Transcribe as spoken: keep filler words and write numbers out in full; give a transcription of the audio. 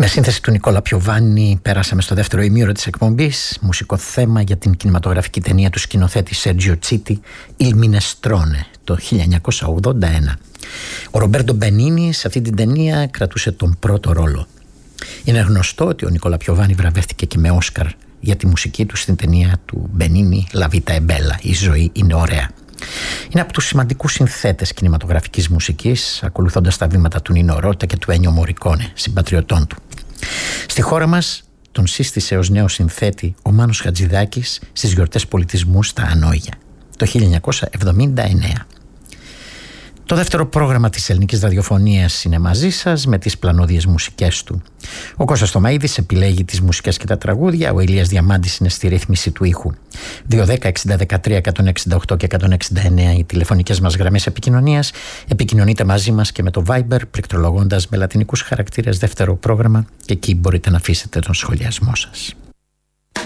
Με σύνθεση του Νικόλα Πιοβάνη πέρασαμε στο δεύτερο ημίωρο της εκπομπής, μουσικό θέμα για την κινηματογραφική ταινία του σκηνοθέτη Σέρτζιο Τσίτι, Il Minestrone, το χίλια εννιακόσια ογδόντα ένα. Ο Ρομπέρτο Μπενίνι σε αυτή την ταινία κρατούσε τον πρώτο ρόλο. Είναι γνωστό ότι ο Νικόλα Πιοβάνη βραβεύτηκε και με Όσκαρ για τη μουσική του στην ταινία του Μπενίνι La Vita è bella, η ζωή είναι ωραία. Είναι από τους σημαντικούς συνθέτες κινηματογραφικής μουσικής, ακολουθώντας τα βήματα του Νίνο Ρώτα και του Ένιο Μωρικόνε, συμπατριωτών του. Στη χώρα μας τον σύστησε ως νέο συνθέτη ο Μάνος Χατζηδάκης στις γιορτές πολιτισμού στα Ανόηγια το χίλια εννιακόσια εβδομήντα εννέα. Το δεύτερο πρόγραμμα της ελληνικής ραδιοφωνίας είναι μαζί σας με τις πλανόδιες μουσικές του. Ο Κώστας Τομαΐδης επιλέγει τις μουσικές και τα τραγούδια, ο Ηλίας Διαμάντης είναι στη ρύθμιση του ήχου. δύο δέκα εξήντα δεκατρία εκατόν εξήντα οκτώ και εκατόν εξήντα εννέα οι τηλεφωνικές μας γραμμές επικοινωνίας. Επικοινωνείτε μαζί μας και με το Viber πληκτρολογώντας με λατινικούς χαρακτήρες δεύτερο πρόγραμμα και εκεί μπορείτε να αφήσετε τον σχολιασμό σας.